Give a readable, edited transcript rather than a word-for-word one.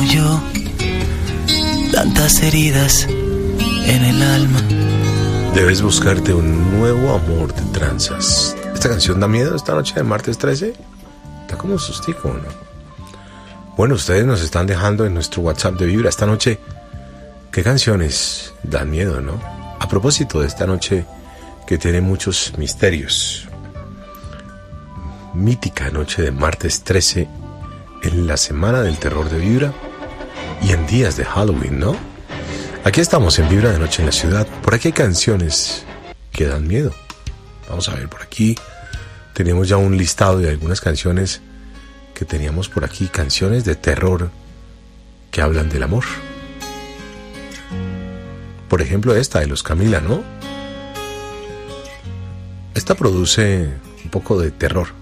yo, tantas heridas en el alma. Debes buscarte un nuevo amor de tranzas. ¿Esta canción da miedo esta noche de martes 13? Está como un sustico, ¿no? Bueno, ustedes nos están dejando en nuestro WhatsApp de Vibra esta noche. ¿Qué canciones dan miedo, no? A propósito de esta noche que tiene muchos misterios. Mítica noche de martes 13 en la semana del terror de Vibra y en días de Halloween, ¿no? Aquí estamos en Vibra de Noche en la Ciudad. Por aquí hay canciones que dan miedo. Vamos a ver, por aquí tenemos ya un listado de algunas canciones que teníamos por aquí, canciones de terror que hablan del amor. Por ejemplo, esta de Los Camila, ¿no? Esta produce un poco de terror.